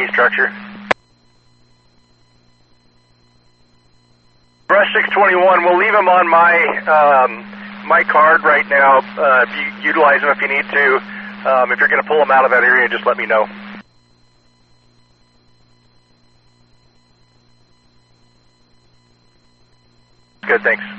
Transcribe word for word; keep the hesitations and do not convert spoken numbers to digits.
any structure. Brush six twenty-one, we'll leave him on my um, my card right now. Uh, you utilize him if you need to. Um, if you're going to pull him out of that area, just let me know. Good, thanks.